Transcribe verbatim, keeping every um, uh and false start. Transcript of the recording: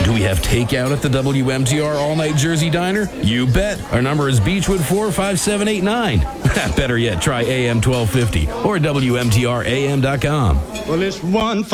Do we have takeout at the W M T R All-Night Jersey Diner? You bet. Our number is Beechwood four five seven eight nine. Better yet, try A M twelve fifty or W M T R A M dot com. Well, it's one